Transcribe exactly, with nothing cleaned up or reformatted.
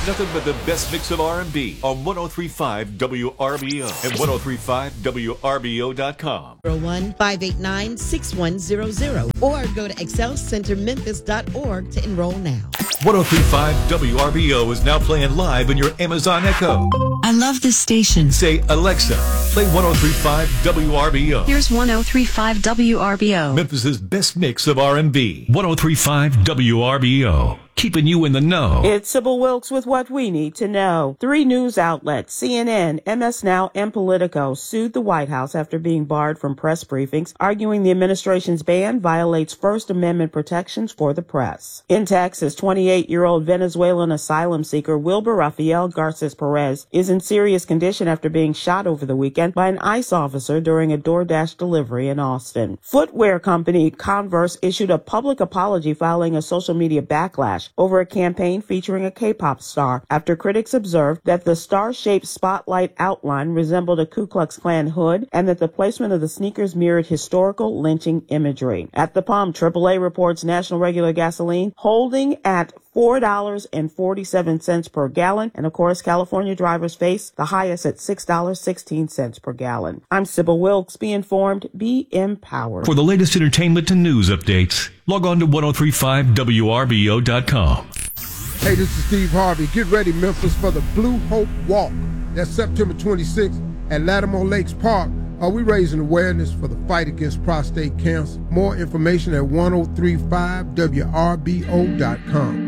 nothing but the best mix of R and B on one oh three point five W R B O and ten thirty-five W R B O dot com. zero one, five eight nine, six one zero zero or go to excel center memphis dot org to enroll now. ten thirty-five W R B O is now playing live in your Amazon Echo. I love this station. Say, Alexa, play ten thirty-five W R B O. Here's ten thirty-five W R B O. Memphis' best mix of R and B. ten thirty-five W R B O. Keeping you in the know. It's Sybil Wilkes with what we need to know. Three news outlets, C N N, M S Now, and Politico, sued the White House after being barred from press briefings, arguing the administration's ban violates First Amendment protections for the press. In Texas, twenty-eight-year-old Venezuelan asylum seeker Wilber Rafael Garces Perez is in serious condition after being shot over the weekend by an ICE officer during a DoorDash delivery in Austin. Footwear company Converse issued a public apology following a social media backlash over a campaign featuring a K-pop star after critics observed that the star-shaped spotlight outline resembled a Ku Klux Klan hood and that the placement of the sneakers mirrored historical lynching imagery. At the pump, triple A reports national regular gasoline holding at four dollars and forty-seven cents per gallon, and of course, California drivers face the highest at six dollars and sixteen cents per gallon. I'm Sybil Wilkes. Be informed, be empowered. For the latest entertainment and news updates, log on to ten thirty-five W R B O dot com. Hey, this is Steve Harvey. Get ready, Memphis, for the Blue Hope Walk. That's September twenty-sixth at Lattimore Lakes Park. Are we raising awareness for the fight against prostate cancer? More information at ten thirty-five W R B O dot com.